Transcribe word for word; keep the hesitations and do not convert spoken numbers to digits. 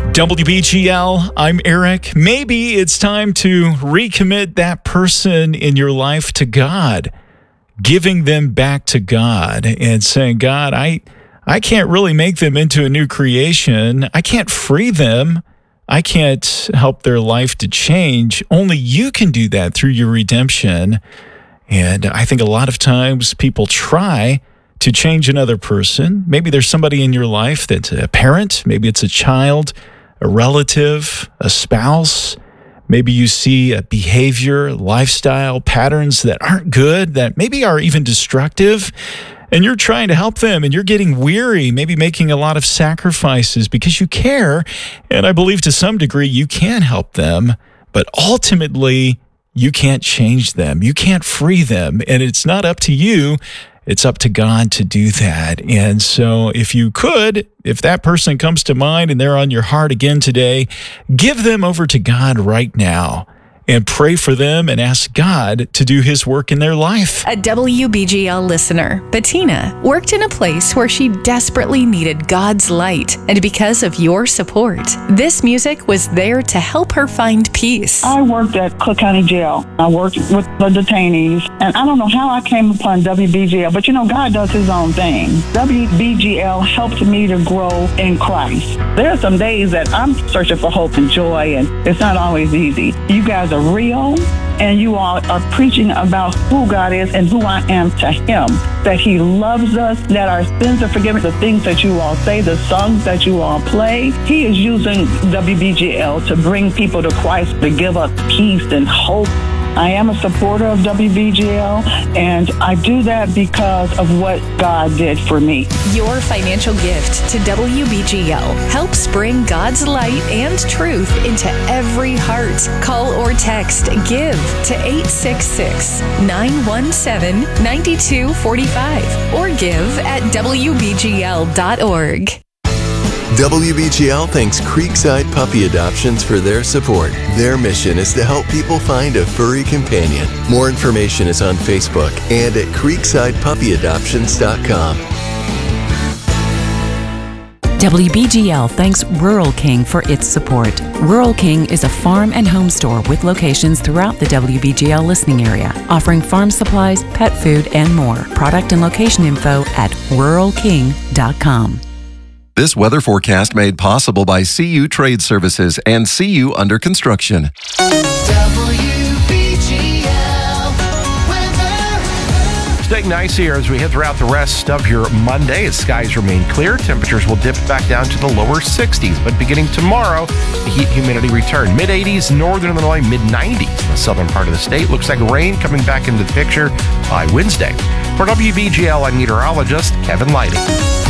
W B G L, I'm Eric. Maybe it's time to recommit that person in your life to God, giving them back to God and saying, God, I, I can't really make them into a new creation. I can't free them. I can't help their life to change. Only you can do that through your redemption. And I think a lot of times people try to change another person. Maybe there's somebody in your life that's a parent. Maybe it's a child, a relative, a spouse. Maybe you see a behavior, lifestyle, patterns that aren't good, that maybe are even destructive, and you're trying to help them, and you're getting weary, maybe making a lot of sacrifices because you care, and I believe to some degree you can help them, but ultimately you can't change them. You can't free them, and it's not up to you. It's up to God to do that. And so if you could, if that person comes to mind and they're on your heart again today, give them over to God right now and pray for them and ask God to do his work in their life. A W B G L listener, Bettina, worked in a place where she desperately needed God's light. And because of your support, this music was there to help her find peace. I worked at Cook County Jail. I worked with the detainees. And I don't know how I came upon W B G L, but you know, God does his own thing. W B G L helped me to grow in Christ. There are some days that I'm searching for hope and joy, and it's not always easy. You guys are real, and you all are preaching about who God is and who I am to him, that he loves us, that our sins are forgiven, the things that you all say, the songs that you all play. He is using W B G L to bring people to Christ, to give us peace and hope. I am a supporter of W B G L, and I do that because of what God did for me. Your financial gift to W B G L helps bring God's light and truth into every heart. Call or text GIVE to eight six six, nine one seven, nine two four five or give at W B G L dot org. W B G L thanks Creekside Puppy Adoptions for their support. Their mission is to help people find a furry companion. More information is on Facebook and at creekside puppy adoptions dot com. W B G L thanks Rural King for its support. Rural King is a farm and home store with locations throughout the W B G L listening area, offering farm supplies, pet food, and more. Product and location info at rural king dot com. This weather forecast made possible by C U Trade Services and C U Under Construction. W B G L weather. Staying nice here as we head throughout the rest of your Monday as skies remain clear. Temperatures will dip back down to the lower sixties, but beginning tomorrow, the heat humidity return. mid eighties, northern Illinois, mid nineties in the southern part of the state. Looks like rain coming back into the picture by Wednesday. For W B G L, I'm meteorologist Kevin Lighting.